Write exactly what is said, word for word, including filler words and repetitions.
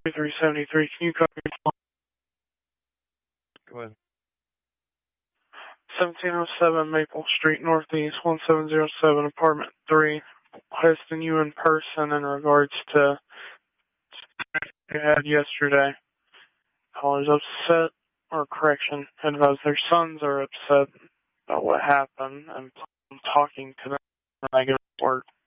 three seventy-three. Can you copy? Go ahead. seventeen oh seven Maple Street Northeast, one seven zero seven, apartment three. Hosting you in person in regards to you had yesterday. Caller's upset, or correction, advised their sons are upset about what happened, and I'm talking to them when I get to work.